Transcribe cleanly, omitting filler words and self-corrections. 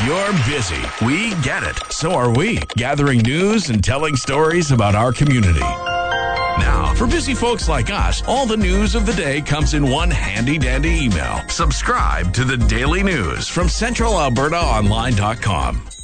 You're busy. We get it. So are we. Gathering news and telling stories about our community. Now, for busy folks like us, all the news of the day comes in one handy-dandy email. Subscribe to the Daily News from CentralAlbertaOnline.com.